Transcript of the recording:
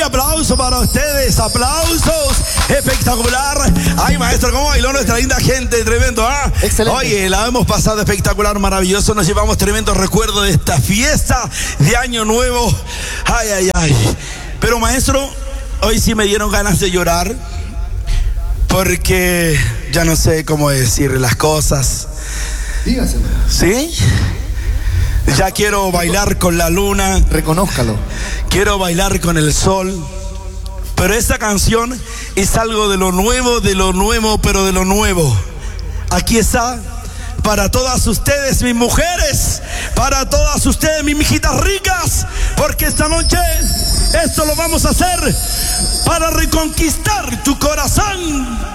Ay, aplausos para ustedes, aplausos. Espectacular. Ay, maestro, cómo bailó nuestra linda gente, tremendo, ¿ah? Excelente. Oye, la hemos pasado espectacular, maravilloso. Nos llevamos tremendo recuerdo de esta fiesta de Año Nuevo. Ay, ay, ay. Pero, maestro, hoy sí me dieron ganas de llorar, porque ya no sé cómo decir las cosas. Dígaselo. ¿Sí? Ya quiero bailar con la luna. Reconózcalo. Quiero bailar con el sol. Pero esta canción es algo de lo nuevo, pero de lo nuevo. Aquí está para todas ustedes, mis mujeres, para todas ustedes, mis mijitas ricas, porque esta noche esto lo vamos a hacer para reconquistar tu corazón.